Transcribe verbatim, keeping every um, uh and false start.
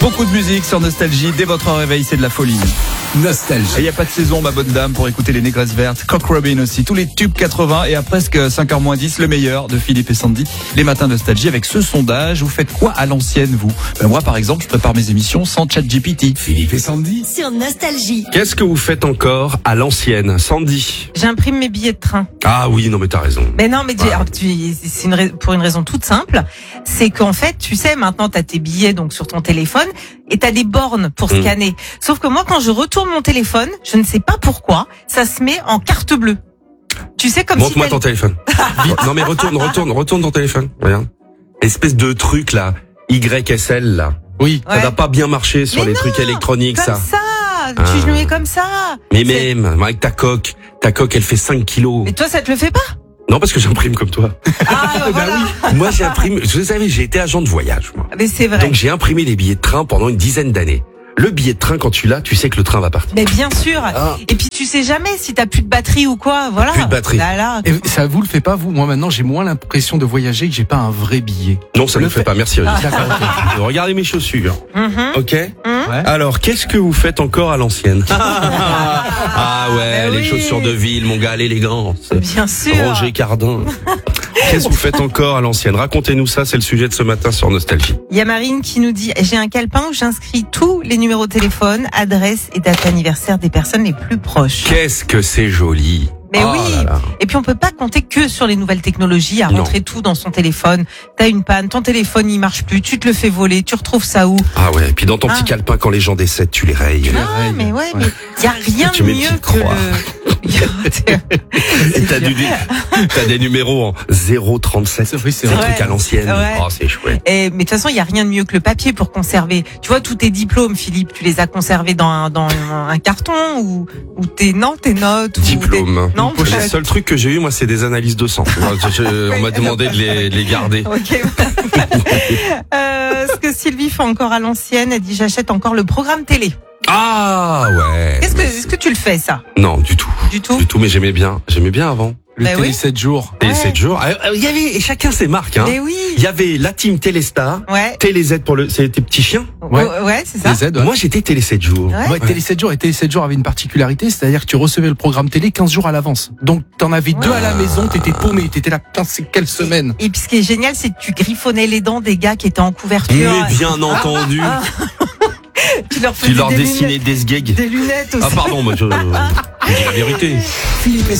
Beaucoup de musique sur Nostalgie. Dès votre réveil, c'est de la folie. Nostalgie. Il n'y a pas de saison, ma bonne dame, pour écouter les Négresses Vertes. Cock Robin aussi. Tous les tubes quatre-vingts et à presque cinq heures moins dix, le meilleur de Philippe et Sandy. Les matins Nostalgie avec ce sondage. Vous faites quoi à l'ancienne, vous? Ben moi, par exemple, je prépare mes émissions sans ChatGPT. Philippe et Sandy. Sur Nostalgie. Qu'est-ce que vous faites encore à l'ancienne, Sandy? J'imprime mes billets de train. Ah oui, non mais t'as raison. Mais non, mais tu- Ouais. alors, tu- c'est une rais- pour une raison toute simple, c'est qu'en fait, tu sais, maintenant t'as tes billets donc sur ton téléphone et t'as des bornes pour Mm. scanner. Sauf que moi, quand je retourne mon téléphone, je ne sais pas pourquoi, ça se met en carte bleue. Tu sais, comme si Montre-moi t'as- ton téléphone. Non mais retourne, retourne, retourne ton téléphone. Regarde. Espèce de truc là, Y S L là. Oui. Ça Ouais. va pas bien marcher sur Mais les non, trucs électroniques comme ça. ça. Ah. Tu le mets comme ça. Mais C'est- même avec ta coque, ta coque elle fait cinq kilos. Mais toi, ça te le fait pas? Non parce que j'imprime comme toi. Ah, bah, voilà. Moi j'imprime, je savais, j'ai été agent de voyage moi. Mais c'est vrai. Donc j'ai imprimé les billets de train pendant une dizaine d'années. Le billet de train quand tu l'as, tu sais que le train va partir. Mais bien sûr. Ah. Et puis tu sais jamais si t'as plus de batterie ou quoi. Voilà. Plus de batterie. Là, là. Et ça vous le fait pas, vous? Moi, maintenant, j'ai moins l'impression de voyager que j'ai pas un vrai billet. Non, ça ne le fait pas, merci. Régis. D'accord, ok. Regardez mes chaussures. Mhm. Ok. Ouais. Alors, qu'est-ce que vous faites encore à l'ancienne? Ah ouais, Mais les oui. chaussures de ville, mon gars, l'élégance. Bien sûr. Roger Cardin. Qu'est-ce que vous faites encore à l'ancienne? Racontez-nous ça, c'est le sujet de ce matin sur Nostalgie. Il y a Marine qui nous dit, j'ai un calepin où j'inscris tous les numéros de téléphone, adresse et date d'anniversaire des personnes les plus proches. Qu'est-ce que c'est joli. Mais Oh oui. là là. Et puis on peut pas compter que sur les nouvelles technologies à Non. rentrer tout dans son téléphone. T'as une panne, ton téléphone il marche plus, tu te le fais voler, tu retrouves ça où? Ah ouais, et puis dans ton Ah. petit calepin, quand les gens décèdent, tu les rayes. Non, règles. mais ouais, Ouais. mais il y a rien Tu de mets une mieux petite que croix. le. Et t'as, du, t'as des numéros en zéro trente-sept. C'est vrai, c'est Des vrai. trucs à l'ancienne. Ouais. Oh, c'est chouette. Et, mais de toute façon, il y a rien de mieux que le papier pour conserver. Tu vois, tous tes diplômes, Philippe, tu les as conservés dans un, dans un carton ou, ou tes, non, tes notes. ou Diplôme. tes- Non, Le peut-être. seul truc que j'ai eu, moi, c'est des analyses de sang. Moi, je- je- on m'a demandé de les, de les garder. Ok. euh, ce que Sylvie fait encore à l'ancienne, elle dit j'achète encore le programme télé. Ah ouais. Est-ce que, est-ce que tu le fais ça? Non, du tout. Du tout? Du tout, mais j'aimais bien. J'aimais bien avant. Le Bah télé oui. sept jours. Télé Ouais. sept jours. Ah, Il y avait, et chacun ses marques, hein. Mais oui. Il y avait la team Téléstar, Ouais. Télé Z pour le, c'était petits chiens. Ouais. Ouais, ouais, c'est ça. Les aides, ouais. Moi, j'étais Télé sept jours. Ouais. Ouais, Télé sept jours et Télé sept jours avait une particularité, c'est-à-dire que tu recevais le programme télé quinze jours à l'avance. Donc t'en avais deux à la maison, t'étais paumé, t'étais là, putain, c'est quelle semaine? Et puis ce qui est génial, c'est que tu griffonnais les dents des gars qui étaient en couverture. Mais bien entendu. Tu leur Tu faisais leur des dessinais lunettes, des sgags. des lunettes aussi. Ah pardon, moi je, je dis la vérité. Philippe et